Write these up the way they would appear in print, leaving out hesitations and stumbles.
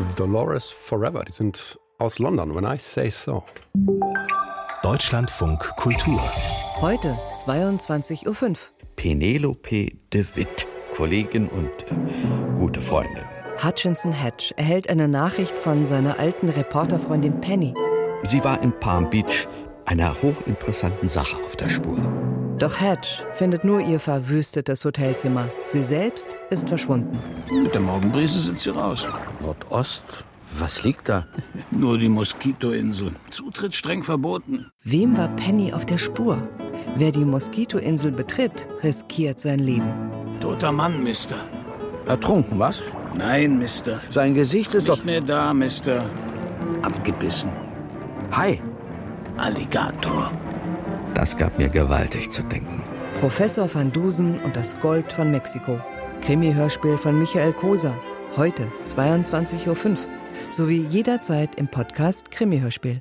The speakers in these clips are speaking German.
Dolores Forever, die sind aus London, When I Say So. Deutschlandfunk Kultur. Heute 22:05 Uhr. Penelope de Witt, Kollegin und gute Freundin. Hutchinson Hedge erhält eine Nachricht von seiner alten Reporterfreundin Penny. Sie war in Palm Beach einer hochinteressanten Sache auf der Spur. Doch Hedge findet nur ihr verwüstetes Hotelzimmer. Sie selbst ist verschwunden. Mit der Morgenbrise sind sie raus. Nordost? Was liegt da? Nur die Moskitoinsel. Zutritt streng verboten. Wem war Penny auf der Spur? Wer die Moskitoinsel betritt, riskiert sein Leben. Toter Mann, Mister. Ertrunken, was? Nein, Mister. Sein Gesicht ist doch... Nicht mehr da, Mister. Abgebissen. Hai. Alligator. Das gab mir gewaltig zu denken. Professor van Dusen und das Gold von Mexiko. Krimi-Hörspiel von Michael Koser. Heute 22:05 Uhr. Sowie jederzeit im Podcast Krimi-Hörspiel.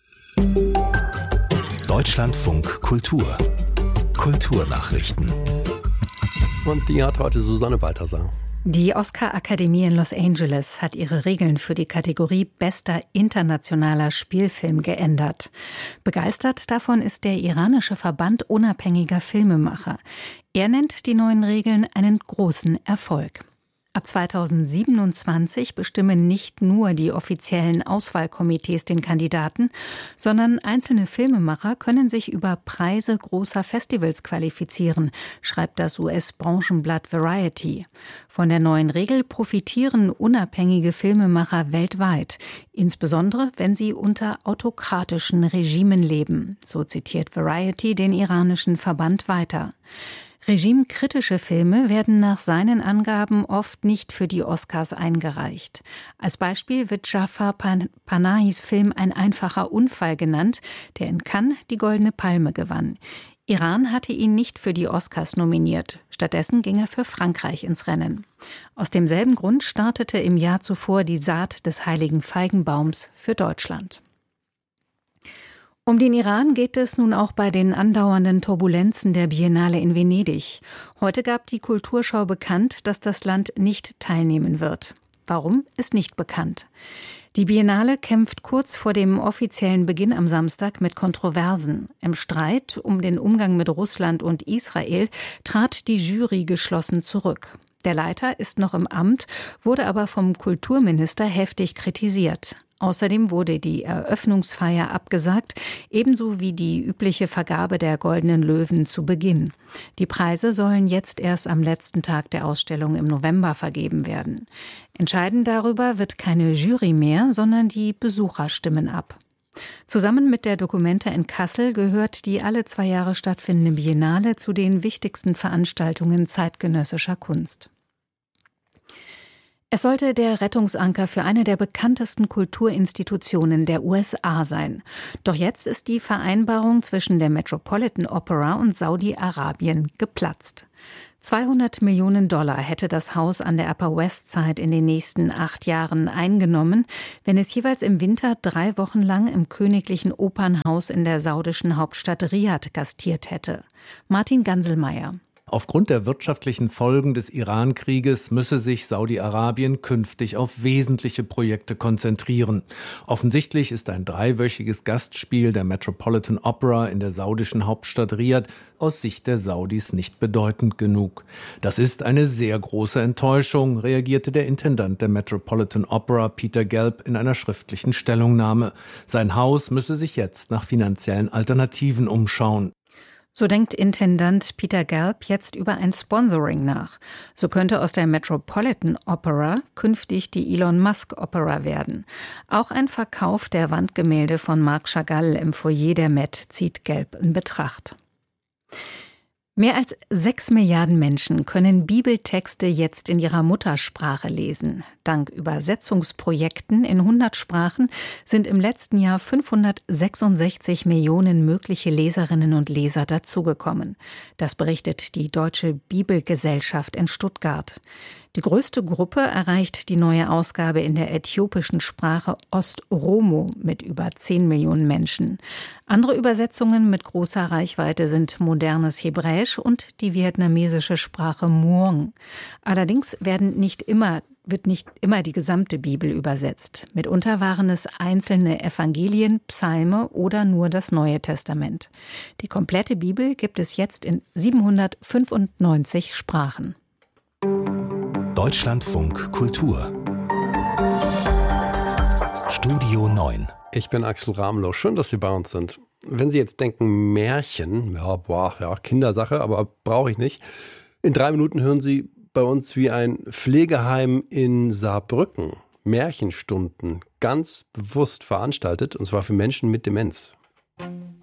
Deutschlandfunk Kultur. Kulturnachrichten. Und die hat heute Susanne Balthasar. Die Oscar-Akademie in Los Angeles hat ihre Regeln für die Kategorie Bester internationaler Spielfilm geändert. Begeistert davon ist der iranische Verband unabhängiger Filmemacher. Er nennt die neuen Regeln einen großen Erfolg. Ab 2027 bestimmen nicht nur die offiziellen Auswahlkomitees den Kandidaten, sondern einzelne Filmemacher können sich über Preise großer Festivals qualifizieren, schreibt das US-Branchenblatt Variety. Von der neuen Regel profitieren unabhängige Filmemacher weltweit, insbesondere wenn sie unter autokratischen Regimen leben, so zitiert Variety den iranischen Verband weiter. Regimekritische Filme werden nach seinen Angaben oft nicht für die Oscars eingereicht. Als Beispiel wird Jafar Panahis Film Ein einfacher Unfall genannt, der in Cannes die Goldene Palme gewann. Iran hatte ihn nicht für die Oscars nominiert. Stattdessen ging er für Frankreich ins Rennen. Aus demselben Grund startete im Jahr zuvor die Saat des heiligen Feigenbaums für Deutschland. Um den Iran geht es nun auch bei den andauernden Turbulenzen der Biennale in Venedig. Heute gab die Kulturschau bekannt, dass das Land nicht teilnehmen wird. Warum, ist nicht bekannt. Die Biennale kämpft kurz vor dem offiziellen Beginn am Samstag mit Kontroversen. Im Streit um den Umgang mit Russland und Israel trat die Jury geschlossen zurück. Der Leiter ist noch im Amt, wurde aber vom Kulturminister heftig kritisiert. Außerdem wurde die Eröffnungsfeier abgesagt, ebenso wie die übliche Vergabe der Goldenen Löwen zu Beginn. Die Preise sollen jetzt erst am letzten Tag der Ausstellung im November vergeben werden. Entscheiden darüber wird keine Jury mehr, sondern die Besucher stimmen ab. Zusammen mit der Documenta in Kassel gehört die alle 2 Jahre stattfindende Biennale zu den wichtigsten Veranstaltungen zeitgenössischer Kunst. Es sollte der Rettungsanker für eine der bekanntesten Kulturinstitutionen der USA sein. Doch jetzt ist die Vereinbarung zwischen der Metropolitan Opera und Saudi-Arabien geplatzt. $200 Millionen hätte das Haus an der Upper West Side in den nächsten 8 Jahren eingenommen, wenn es jeweils im Winter 3 Wochen lang im königlichen Opernhaus in der saudischen Hauptstadt Riad gastiert hätte. Martin Ganselmeier. Aufgrund der wirtschaftlichen Folgen des Iran-Krieges müsse sich Saudi-Arabien künftig auf wesentliche Projekte konzentrieren. Offensichtlich ist ein 3-wöchiges Gastspiel der Metropolitan Opera in der saudischen Hauptstadt Riad aus Sicht der Saudis nicht bedeutend genug. Das ist eine sehr große Enttäuschung, reagierte der Intendant der Metropolitan Opera Peter Gelb in einer schriftlichen Stellungnahme. Sein Haus müsse sich jetzt nach finanziellen Alternativen umschauen. So denkt Intendant Peter Gelb jetzt über ein Sponsoring nach. So könnte aus der Metropolitan Opera künftig die Elon Musk Opera werden. Auch ein Verkauf der Wandgemälde von Marc Chagall im Foyer der Met zieht Gelb in Betracht. Mehr als 6 Milliarden Menschen können Bibeltexte jetzt in ihrer Muttersprache lesen. Dank Übersetzungsprojekten in 100 Sprachen sind im letzten Jahr 566 Millionen mögliche Leserinnen und Leser dazugekommen. Das berichtet die Deutsche Bibelgesellschaft in Stuttgart. Die größte Gruppe erreicht die neue Ausgabe in der äthiopischen Sprache Ost-Oromo mit über 10 Millionen Menschen. Andere Übersetzungen mit großer Reichweite sind modernes Hebräisch und die vietnamesische Sprache Muong. Allerdings wird nicht immer die gesamte Bibel übersetzt. Mitunter waren es einzelne Evangelien, Psalme oder nur das Neue Testament. Die komplette Bibel gibt es jetzt in 795 Sprachen. Deutschlandfunk Kultur Studio 9. Ich bin Axel Ramelow. Schön, dass Sie bei uns sind. Wenn Sie jetzt denken, Märchen, Kindersache, aber brauche ich nicht. In 3 Minuten hören Sie bei uns wie ein Pflegeheim in Saarbrücken Märchenstunden ganz bewusst veranstaltet, und zwar für Menschen mit Demenz.